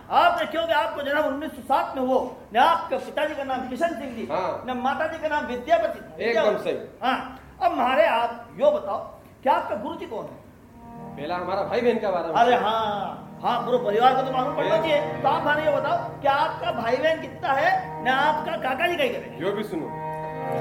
आपने क्योंकि आपको जन्म 1907 में वो न आपके पिताजी का नाम किशन सिंह जी, न माता जी का नाम विद्यापति। एकदम सही। हाँ, अब हमारे आप यो बताओ क्या आपका गुरु जी कौन है? पहला हमारा भाई बहन का बारे में। अरे हाँ हाँ, पूरे परिवार को तो मालूम पड़ना चाहिए। तो आप हमें ये बताओ क्या आपका भाई बहन कितना है, न आपका काका जी कहीं करे? यो भी सुनो।